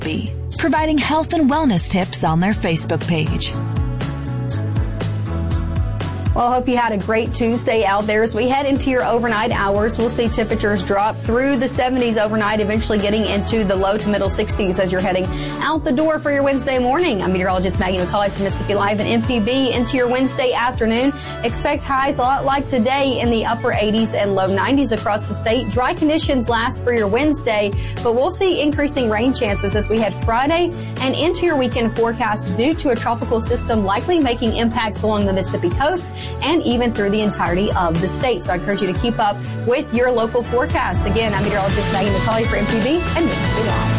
providing health and wellness tips on their Facebook page. Well, I hope you had a great Tuesday out there. As we head into your overnight hours, we'll see temperatures drop through the 70s overnight, eventually getting into the low to middle 60s as you're heading out the door for your Wednesday morning. I'm meteorologist Maggie McCauley from Mississippi Live and MPB. Into your Wednesday afternoon, expect highs a lot like today in the upper 80s and low 90s across the state. Dry conditions last for your Wednesday, but we'll see increasing rain chances as we head Friday and into your weekend forecast due to a tropical system likely making impacts along the Mississippi coast and even through the entirety of the state. So I encourage you to keep up with your local forecast. Again, I'm meteorologist Maggie McCauley for MPB and Mississippi Live.